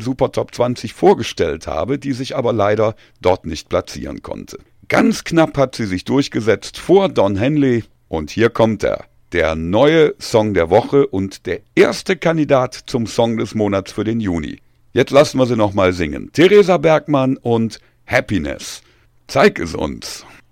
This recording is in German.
Super Top 20 vorgestellt habe, die sich aber leider dort nicht platzieren konnte. Ganz knapp hat sie sich durchgesetzt vor Don Henley und hier kommt er. Der neue Song der Woche und der erste Kandidat zum Song des Monats für den Juni. Jetzt lassen wir sie nochmal singen. Theresa Bergmann und Happiness. Zeig es uns.